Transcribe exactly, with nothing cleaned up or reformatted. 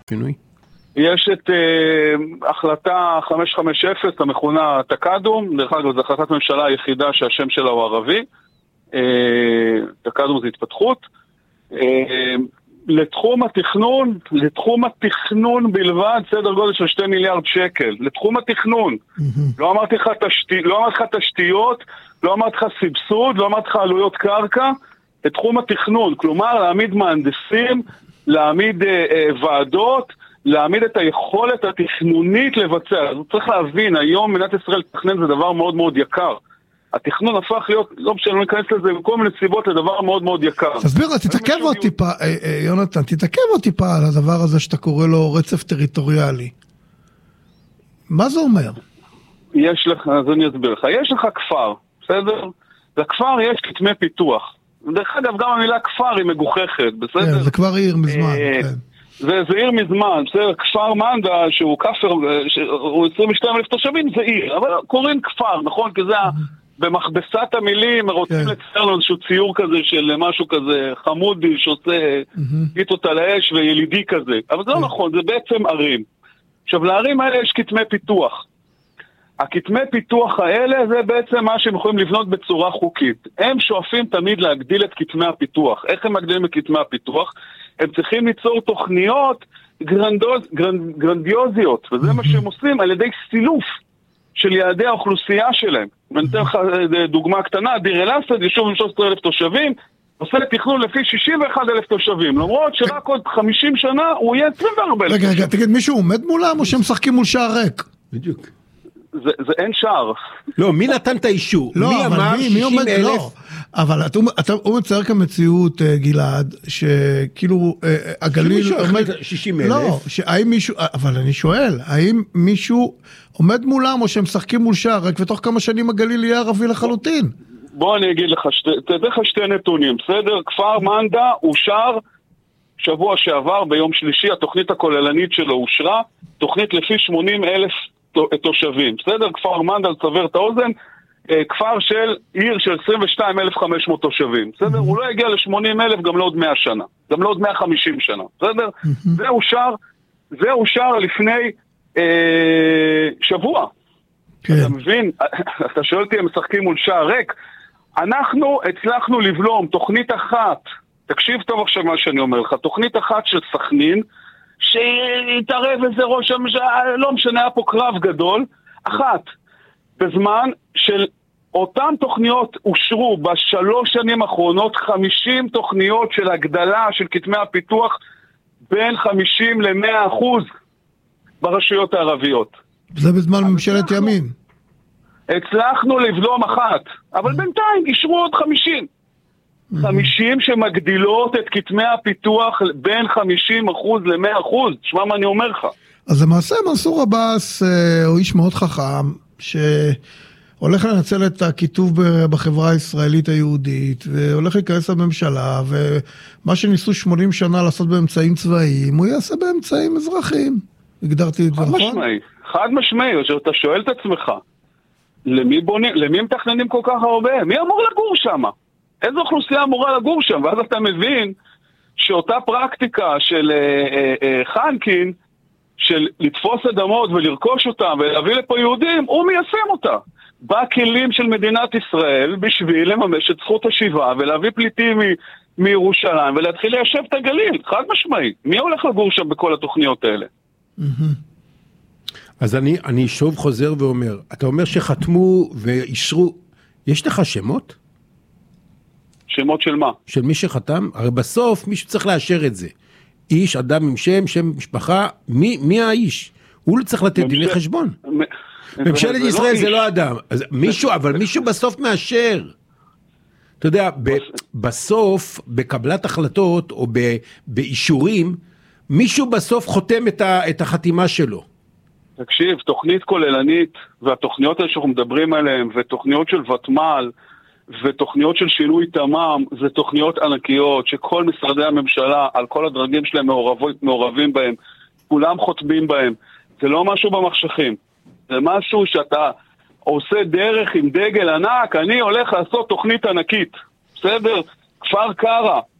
פינוי? יש את uh, החלטה חמש חמש אפס, המכונה תקדום, דרך אגב, זו החלטת ממשלה היחידה שהשם שלה הוא ערבי, uh, תקדום זה התפתחות, uh, לתחום התכנון, לתחום התכנון בלבד, סדר גודל של שתי מיליארד שקל, לתחום התכנון, mm-hmm. לא אמרתי לך תשתי, לא אמרתי לך תשתיות, לא אמרתי לך סבסוד, לא אמרתי לך עלויות קרקע, לתחום התכנון, כלומר להעמיד מהנדסים, להעמיד uh, uh, ועדות, להעמיד את היכולת התכנונית לבצע. אז צריך להבין, היום מדינת ישראל תכנן זה דבר מאוד מאוד יקר. התכנון הפך להיות, לא משנה, לא ניכנס לזה בכל מיני סיבות, לדבר מאוד מאוד יקר. תסביר, תתעכב עוד טיפה, יונתן, תתעכב עוד טיפה על הדבר הזה שאתה קורא לו רצף טריטוריאלי. מה זה אומר? יש לך, אז אני אסביר לך, יש לך כפר, בסדר? לכפר יש כתמי פיתוח. דרך אגב, גם המילה כפר היא מגוחכת, בסדר? כן, זה כבר עיר מזמן, כן. זה, זה עיר מזמן, בסדר, כפר מנדה, שהוא כפר, הוא עשרים ושתיים אלף תושבים, זה עיר, אבל קוראים כפר, נכון? כי זה במכבסת המילים, רוצים לצייר לנו איזשהו ציור כזה של משהו כזה חמודי, שעושה פיתות על האש וילידי כזה, אבל זה לא נכון, זה בעצם ערים. עכשיו, לערים האלה יש כתמי פיתוח. הכתמי פיתוח האלה זה בעצם מה שהם יכולים לבנות בצורה חוקית. הם שואפים תמיד להגדיל את כתמי הפיתוח. איך הם מגדילים את כתמי הפיתוח? הם צריכים ליצור תוכניות גרנדוז, גרנד, גרנדיוזיות, וזה מה שהם עושים על ידי סילוף של יעדי האוכלוסייה שלהם. ואני אתן לך דוגמה קטנה, דיר אל-אסד, יישוב עם שלושה עשר אלף תושבים, עושה תכנון לפי שישים ואחד אלף תושבים, למרות שרק עוד חמישים שנה הוא יהיה עשרים וארבע אלף. רגע, רגע, תגיד, מישהו עומד מולם או שהם משחקים מול שער ריק? בדיוק. זה, זה אין שער. לא, מי נתן את האישור? לא, מי אבל אמר מי, שישים מי עומד, אלף? לא. אבל אתה, אתה, הוא מצייר כאן מציאות, גלעד, שכאילו הגליל עומד... שישים אלף? לא, שהאם מישהו, אבל אני שואל, האם מישהו עומד מולם או שהם משחקים מול שער ריק, ותוך כמה שנים הגליל יהיה ערבי לחלוטין? בוא אני אגיד לך, תדע לך שתי נתונים, בסדר? כפר מנדה אושר שבוע שעבר, ביום שלישי, התוכנית הכוללנית שלו אושרה, תוכנית לפי שמונים אלף תושבים, בסדר? כפר מנדה, לסבר את האוזן, כפר של עיר של עשרים ושתיים אלף וחמש מאות תושבים, בסדר? הוא לא יגיע ל-שמונים אלף גם לעוד מאה שנה, גם לעוד מאה וחמישים שנה, בסדר? זה אושר, זה אושר לפני אה, שבוע. כן. אתה מבין? אתה שואל אותי, הם משחקים מול שער ריק? אנחנו הצלחנו לבלום תוכנית אחת, תקשיב טוב עכשיו מה שאני אומר לך, תוכנית אחת של סכנין, שהתערב איזה ראש, לא משנה, היה פה קרב גדול, אחת, בזמן של אותן תוכניות אושרו בשלוש שנים האחרונות, חמישים תוכניות של הגדלה של כתמי הפיתוח, בין חמישים למאה אחוז ברשויות הערביות. זה בזמן ממשלת ימין. הצלחנו לבלום אחת, אבל בינתיים אישרו עוד חמישים. חמישים שמגדילות את כתמי הפיתוח בין חמישים אחוז למאה אחוז. תשמע מה אני אומר לך. אז למעשה מנסור עבאס הוא איש מאוד חכם, שהולך לנצל את הכיתוב בחברה הישראלית היהודית, והולך להיכנס לממשלה, ומה שניסו שמונים שנה לעשות באמצעים צבאיים, הוא יעשה באמצעים אזרחיים. הגדרתי את זה, נכון? חד משמעי, חד משמעי, שאתה שואל את עצמך, למי בונים, למי מתכננים כל כך הרבה? מי אמור לגור שם? איזו אוכלוסייה אמורה לגור שם? ואז אתה מבין שאותה פרקטיקה של אה, אה, אה, חנקין, של לתפוס אדמות ולרכוש אותם ולהביא לפה יהודים, הוא מיישם אותה. בכלים של מדינת ישראל בשביל לממש את זכות השיבה ולהביא פליטים מ- מירושלים ולהתחיל ליישב את הגליל, חד משמעי. מי הולך לגור שם בכל התוכניות האלה? אז אני, אני שוב חוזר ואומר, אתה אומר שחתמו ואישרו, יש לך שמות? שמות של מה? של מי שחתם? הרי בסוף מישהו צריך לאשר את זה. איש, אדם עם שם, שם משפחה, מי, מי האיש? הוא לא צריך לתת דיני חשבון. ממשלת ישראל זה לא אדם. אז מישהו, אבל מישהו בסוף מאשר. אתה יודע, בסוף, בקבלת החלטות או באישורים, מישהו בסוף חותם את החתימה שלו. תקשיב, תוכנית כוללנית, והתוכניות האלה שאנחנו מדברים עליהן, ותוכניות של ותמ"ל, ותוכניות של שינוי תמ"מ, זה תוכניות ענקיות, שכל משרדי הממשלה, על כל הדרגים שלהם מעורבים, מעורבים בהם, כולם חותמים בהם. זה לא משהו במחשכים. זה משהו שאתה עושה דרך עם דגל ענק, אני הולך לעשות תוכנית ענקית. בסדר? כפר קרא,